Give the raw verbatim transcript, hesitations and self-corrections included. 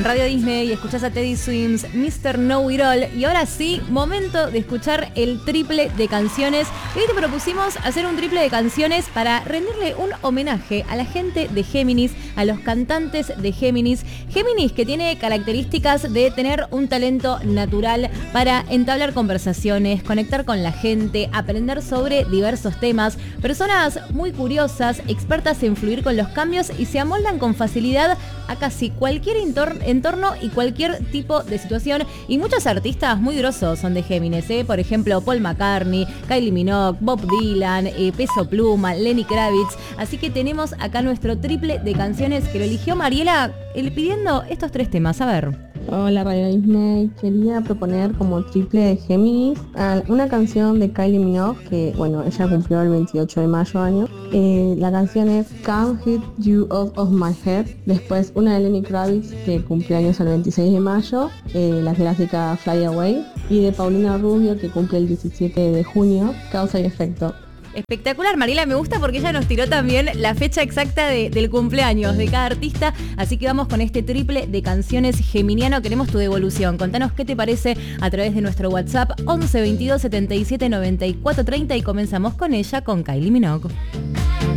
en Radio Disney y escuchás a Teddy Swims, mister Know It All. Y ahora sí, momento de escuchar el triple de canciones. Y hoy te propusimos hacer un triple de canciones para rendirle un homenaje a la gente de Géminis, a los cantantes de Géminis. Géminis que tiene características de tener un talento natural para entablar conversaciones, conectar con la gente, aprender sobre diversos temas. Personas muy curiosas, expertas en fluir con los cambios y se amoldan con facilidad a casi cualquier entorno y cualquier tipo de situación. Y muchos artistas muy grosos son de Géminis, ¿eh? Por ejemplo, Paul McCartney, Kylie Minogue, Bob Dylan, eh, Peso Pluma, Lenny Kravitz. Así que tenemos acá nuestro triple de canciones que lo eligió Mariela eh, pidiendo estos tres temas. A ver. Hola Radio Disney, quería proponer como triple de Géminis una canción de Kylie Minogue, que bueno, ella cumplió el veintiocho de mayo año. Eh, la canción es Can't Hit You Out of My Head. Después una de Lenny Kravitz, que cumple años el veintiséis de mayo, eh, la clásica Fly Away. Y de Paulina Rubio, que cumple el diecisiete de junio, Causa y Efecto. Espectacular, Mariela, me gusta porque ella nos tiró también la fecha exacta de, del cumpleaños de cada artista, así que vamos con este triple de canciones geminiano. Queremos tu devolución, contanos qué te parece a través de nuestro WhatsApp once veintidós setenta y siete noventa y cuatro treinta y comenzamos con ella, con Kylie Minogue.